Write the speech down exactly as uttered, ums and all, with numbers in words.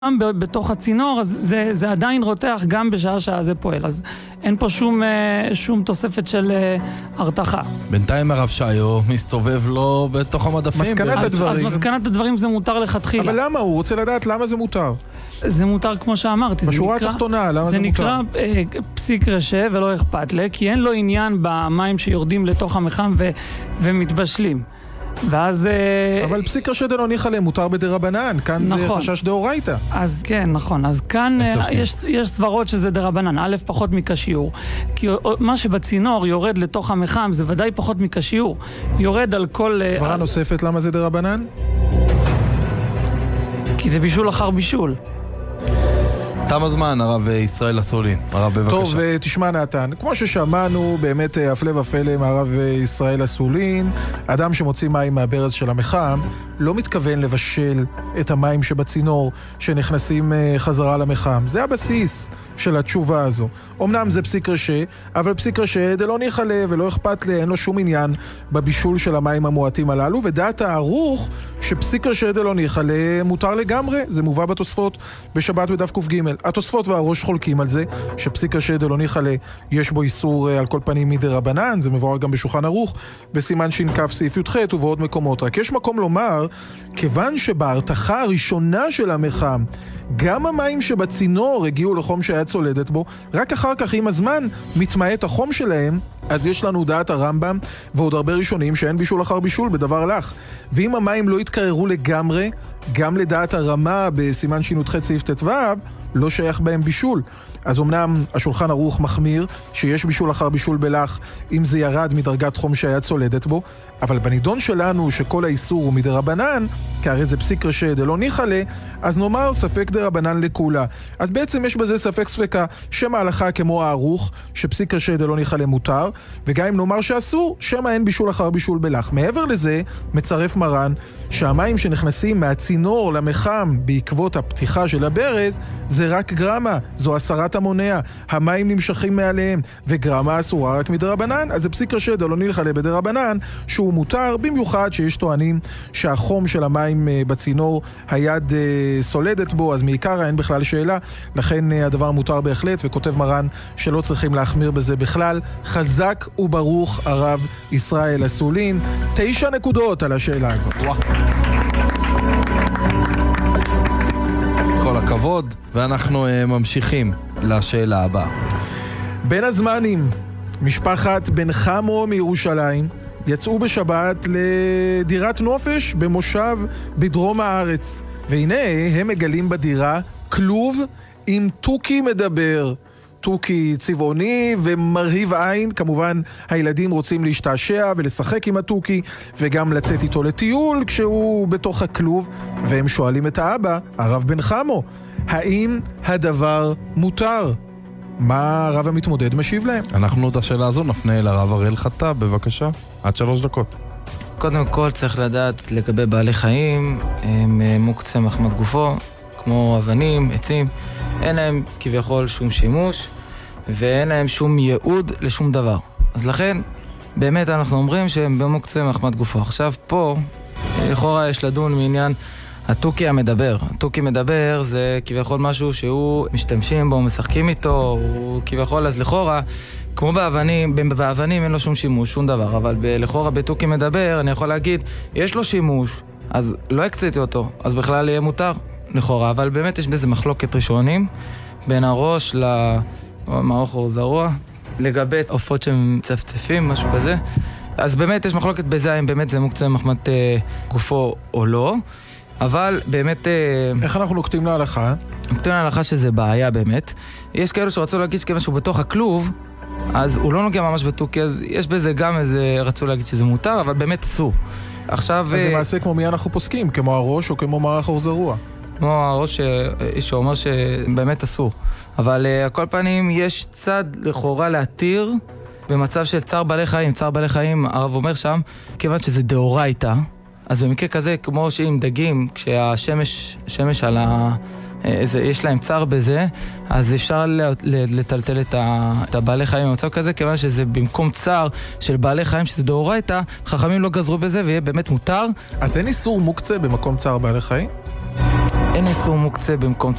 בתוך הצינור, אז זה, זה עדיין רותח גם בשעה שזה פועל, אז אין פה שום, שום תוספת של הרתחה. בינתיים הרב שיו מסתובב לו בתוך המדפים. מסקנת אז, הדברים. אז מסקנת הדברים זה מותר לכתחילה. אבל למה? הוא רוצה לדעת למה זה מותר. זה מותר כמו שאמרתי. בשורה התחתונה, למה זה, זה מותר? נקרא אה, פסיק רשע ולא אכפת לי, כי אין לו עניין במים שיורדים לתוך המחם ו, ומתבשלים. ואז... אבל פסיק רשע דלא ניחא ליה מותר בדרבנן, כאן נכון. זה חשש דאורייתא. אז כן, נכון. אז כאן יש, יש סברות שזה דרבנן, א' פחות מקשיור. כי מה שבצינור יורד לתוך המחם זה ודאי פחות מקשיור. יורד על כל... סברה על... נוספת למה זה דרבנן? כי זה בישול אחר בישול. תם הזמן, הרב ישראל אסולין. הרב, בבקשה. טוב, תשמע נתן, כמו ששמענו, באמת הפלא ופלא מהרב ישראל אסולין, אדם שמוציא מים מהברז של המחם, לא מתכוון לבשל את המים שבצינור שנכנסים חזרה למחם. זה הבסיס של התשובה הזו. אמנם זה פסיק רשע, אבל פסיק רשע דלא ניחא ליה ולא אכפת ליה, אין לו שום עניין בבישול של המים המועטים הללו, ודעת הערוך שפסיק רשע דלא ניחא ליה מותר לגמרי, זה מובא בתוספות בשבת בדף ק"ג. התוספות והראש חולקים על זה, שפסיק רשע דלא ניחא ליה יש בו איסור על כל פנים מדרבנן, זה מבואר גם בשולחן ערוך, בסימן ש"כ סעיף י"ח ובעוד מקומות. רק יש מקום לומר, כיוון שבהרתחה הראשונה של המחם, גם המים שבצינור הגיעו לחום שהיה צולדת בו, רק אחר כך עם הזמן מתמעט החום שלהם, אז יש לנו דעת הרמב"ם ועוד הרבה ראשונים שאין בישול אחר בישול בדבר לך. ואם המים לא יתקררו לגמרי, גם לדעת הרמה בסימן ש"ח סעיף ט"ו, לא שייך בהם בישול. אז אמנם השולחן ערוך מחמיר שיש בישול אחר בישול בלח אם זה ירד מדרגת חום שהיה צולדת בו, אבל בנידון שלנו שכל האיסור הוא מדרבנן, כי הרי זה פסיק רשע דלא ניחא ליה, אז נאמר ספק דרבנן לכולה. אז בעצם יש בזה ספק ספקה, שמא הלכה כמו הערוך שפסיק רשע דלא ניחא ליה מותר, וגם אם נאמר שאסור, שמא אין בישול אחר בישול בלח. מעבר לזה מצרף מרן שהמים שנכנסים מהצינור למחם בעקבות הפתיחה של הברז זה רק גרמה, זו עשרת המונע, המים נמשכים מעליהם, וגרמה אסורה רק מדרבנן, אז זה פסיק רשע דלא ניחא ליה בדרבנן שהוא מותר, במיוחד שיש טוענים שהחום של המים בצינור היד סולדת בו, אז מעיקר אין בכלל שאלה, לכן הדבר מותר בהחלט, וכותב מרן שלא צריכים להחמיר בזה בכלל. חזק וברוך הרב ישראל אסולין. תשע נקודות על השאלה הזאת. כל הכבוד, ואנחנו uh, ממשיכים לשאלה הבאה. בין הזמנים, משפחת בן חמו מירושלים יצאו בשבת לדירת נופש במושב בדרום הארץ, והנה הם מגלים בדירה כלוב עם טוקי מדבר, טוקי צבעוני ומרהיב עין. כמובן הילדים רוצים להשתעשע ולשחק עם הטוקי וגם לצאת איתו לטיול כשהוא בתוך הכלוב, והם שואלים את האבא, הרב בן חמו, האם הדבר מותר? מה הרב המתמודד משיב להם? אנחנו את השאלה הזו נפנה לרב אריאל חטא, בבקשה, עד שלוש דקות. קודם כל צריך לדעת לגבי בעלי חיים, הם מוקצה מחמת גופו, כמו אבנים, עצים, אין להם כביכול שום שימוש ואין להם שום ייעוד לשום דבר. אז לכן באמת אנחנו אומרים שהם במוקצה מחמת גופו. עכשיו פה לכאורה יש לדון מעניין הטוקי המדבר. הטוקי מדבר זה כביכול משהו שהוא משתמשים בו, משחקים איתו, הוא כביכול, אז לכאורה כמו באבנים, באבנים אין לו שום שימוש, שום דבר, אבל לכאורה בטוקי מדבר אני יכול להגיד יש לו שימוש, אז לא הקציתי אותו, אז בכלל יהיה מותר לכאורה, אבל באמת יש בזה מחלוקת ראשונים בין הראש למערוך אור זרוע לגבי עופות שהם צפצפים, משהו כזה. אז באמת יש מחלוקת בזה אם באמת זה מוקצה מחמת אה, גופו או לא, אבל באמת... אה, איך אנחנו נוקטים להלכה? נוקטים להלכה שזה בעיה באמת. יש כאלו שרצו להגיד שכיוון שהוא בתוך הכלוב, אז הוא לא נוגע ממש בטוקי, אז יש בזה גם איזה רצו להגיד שזה מותר, אבל באמת אסור. עכשיו... אז למעשה כמו מי אנחנו פוסקים? כמו הראש או כמו מערך אור זרוע? כמו הראש שאומר שבאמת אסור. אבל על כל פנים יש צד לכאורה להתיר במצב של צער בעלי חיים. צער בעלי חיים, הרב אומר שם, כיוון שזה דאורייתא, אז במקרה כזה, כמו שעם דגים, כשהשמש שמש על ה... יש להם צער בזה, אז אפשר לטלטל את הבעלי חיים במצב כזה, כיוון שזה במקום צער של בעלי חיים שזה דאורייתא, חכמים לא גזרו בזה ויהיה באמת מותר. אז אין איסור מוקצה במקום צער בעלי חיים? אין איסור מוקצה במקום